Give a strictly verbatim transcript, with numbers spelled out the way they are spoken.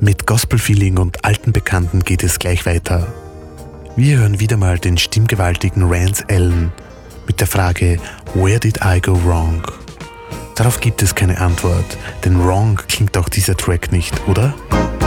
Mit Gospel-Feeling und alten Bekannten geht es gleich weiter. Wir hören wieder mal den stimmgewaltigen Rance Allen mit der Frage Where did I go wrong? Darauf gibt es keine Antwort, denn wrong klingt auch dieser Track nicht, oder?